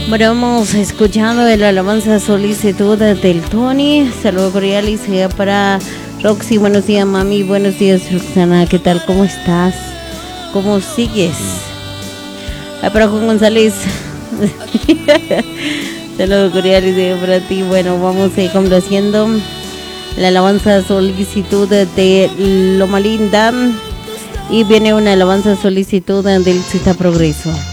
Bueno, vamos escuchando el alabanza solicitud del Tony. Saludo cordial y sea para Roxy. Buenos días, mami. Buenos días, Roxana. ¿Qué tal? ¿Cómo estás? ¿Cómo sigues? Para Juan González. Saludo cordial y sea para ti. Bueno, vamos a ir complaciendo la alabanza solicitud de Loma Linda. Y viene una alabanza solicitud del Cita Progreso.